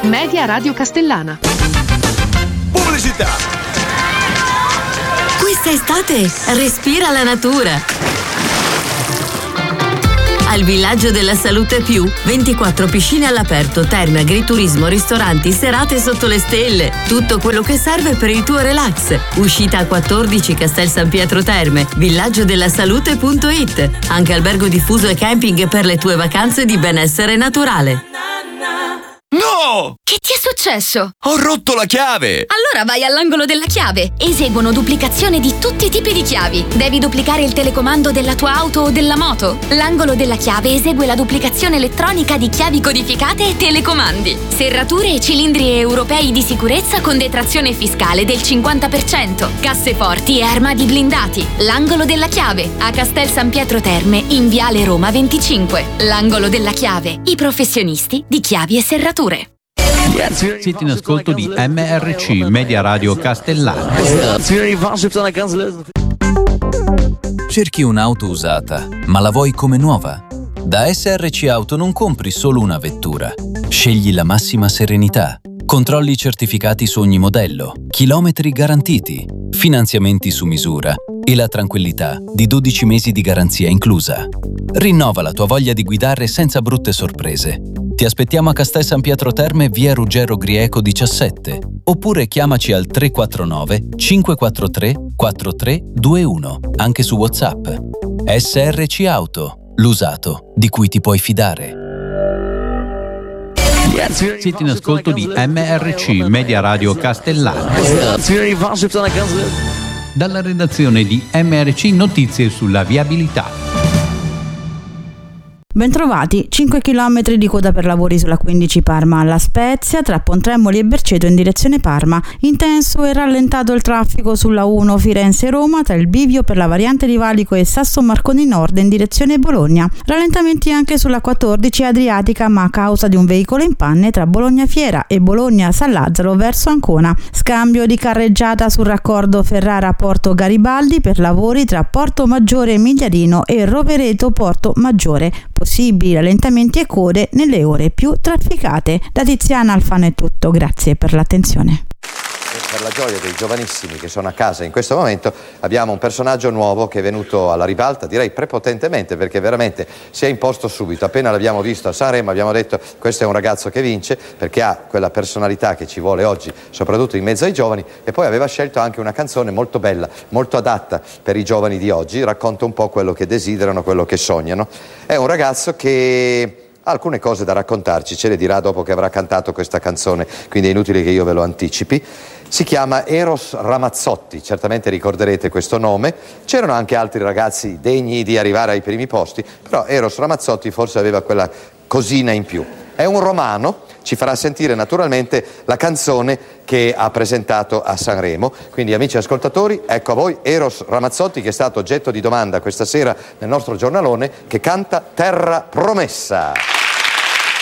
Media Radio Castellana. Pubblicità. Questa estate respira la natura. Al Villaggio della Salute Più, 24 piscine all'aperto, terme, agriturismo, ristoranti, serate sotto le stelle. Tutto quello che serve per il tuo relax. Uscita a 14 Castel San Pietro Terme, villaggiodellasalute.it. Anche albergo diffuso e camping per le tue vacanze di benessere naturale. No! Che ti è successo? Ho rotto la chiave! Allora vai all'angolo della chiave. Eseguono duplicazione di tutti i tipi di chiavi. Devi duplicare il telecomando della tua auto o della moto? L'angolo della chiave esegue la duplicazione elettronica di chiavi codificate e telecomandi. Serrature e cilindri europei di sicurezza con detrazione fiscale del 50%. Casseforti e armadi blindati. L'angolo della chiave a Castel San Pietro Terme in Viale Roma 25. L'angolo della chiave. I professionisti di chiavi e serrature. Siete in ascolto di MRC Media Radio Castellana. Cerchi un'auto usata, ma la vuoi come nuova? Da SRC Auto non compri solo una vettura. Scegli la massima serenità. Controlli certificati su ogni modello, chilometri garantiti, finanziamenti su misura e la tranquillità di 12 mesi di garanzia inclusa. Rinnova la tua voglia di guidare senza brutte sorprese. Ti aspettiamo a Castel San Pietro Terme, via Ruggero Grieco 17, oppure chiamaci al 349 543 4321, anche su WhatsApp. SRC Auto, l'usato di cui ti puoi fidare. Siete in ascolto di MRC Media Radio Castellana. Dalla redazione di MRC Notizie sulla viabilità. Bentrovati, 5 km di coda per lavori sulla 15 Parma alla Spezia, tra Pontremoli e Berceto in direzione Parma. Intenso e rallentato il traffico sulla 1 Firenze-Roma tra il bivio per la variante di Valico e Sasso Marconi Nord in direzione Bologna. Rallentamenti anche sulla 14 Adriatica, ma a causa di un veicolo in panne tra Bologna Fiera e Bologna San Lazzaro verso Ancona. Scambio di carreggiata sul raccordo Ferrara-Porto Garibaldi per lavori tra Porto Maggiore Migliarino e Rovereto Porto Maggiore. Possibili rallentamenti e code nelle ore più trafficate. Da Tiziana Alfano è tutto, grazie per l'attenzione. Per la gioia dei giovanissimi che sono a casa in questo momento abbiamo un personaggio nuovo che è venuto alla ribalta, direi prepotentemente, perché veramente si è imposto subito. Appena l'abbiamo visto a Sanremo abbiamo detto: questo è un ragazzo che vince, perché ha quella personalità che ci vuole oggi, soprattutto in mezzo ai giovani, e poi aveva scelto anche una canzone molto bella, molto adatta per i giovani di oggi, racconta un po' quello che desiderano, quello che sognano. È un ragazzo che ha alcune cose da raccontarci, ce le dirà dopo che avrà cantato questa canzone, quindi è inutile che io ve lo anticipi. Si chiama Eros Ramazzotti, certamente ricorderete questo nome. C'erano anche altri ragazzi degni di arrivare ai primi posti, però Eros Ramazzotti forse aveva quella cosina in più. È un romano, ci farà sentire naturalmente la canzone che ha presentato a Sanremo. Quindi, amici ascoltatori, ecco a voi Eros Ramazzotti, che è stato oggetto di domanda questa sera nel nostro giornalone, che canta Terra Promessa.